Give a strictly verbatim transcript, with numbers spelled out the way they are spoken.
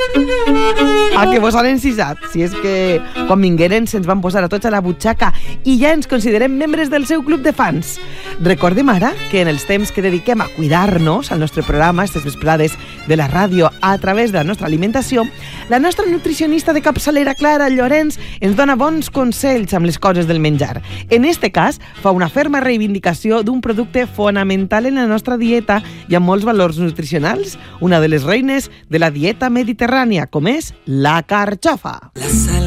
A que vos han encisat? Si és que quan vingueren se'ns van posar a tots a la butxaca i ja ens considerem membres del seu club de fans. Recordem ara que en els temps que dediquem a cuidar-nos al nostre programa, aquestes vesprades de la ràdio a través de la nostra alimentació, la nostra nutricionista de capçalera, Clara Llorenç, ens dona bons consells amb les coses del menjar. En este cas, fa una ferma reivindicació d'un producte fonamental en la nostra dieta i amb molts valors nutricionals, una de les reines de la dieta mediterrània, com és la carxofa. La sal